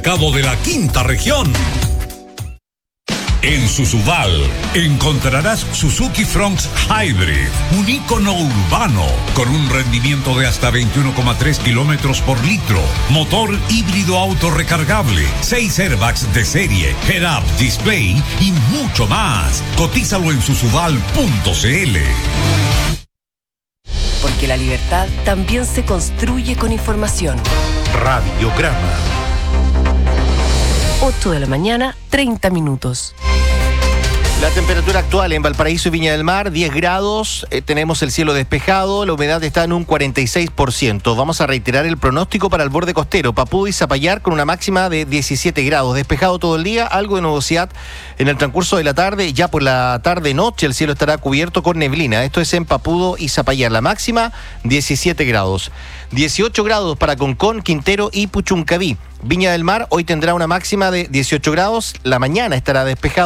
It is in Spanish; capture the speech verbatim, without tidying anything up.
Cabo de la quinta región. En Susubal encontrarás Suzuki Fronx Hybrid, un ícono urbano con un rendimiento de hasta veintiuno coma tres kilómetros por litro, motor híbrido autorrecargable, seis airbags de serie, head-up display y mucho más. Cotízalo en susubal punto cl. Porque la libertad también se construye con información. Radiograma. ocho de la mañana, treinta minutos. La temperatura actual en Valparaíso y Viña del Mar, diez grados, eh, tenemos el cielo despejado, la humedad está en un cuarenta y seis por ciento. Vamos a reiterar el pronóstico para el borde costero, Papúa y Zapallar con una máxima de diecisiete grados, despejado todo el día, algo de nubosidad en el transcurso de la tarde, ya por la tarde-noche el cielo estará cubierto con neblina, esto es en Papudo y Zapallar, la máxima diecisiete grados. dieciocho grados para Concón, Quintero y Puchuncaví. Viña del Mar hoy tendrá una máxima de dieciocho grados, la mañana estará despejado.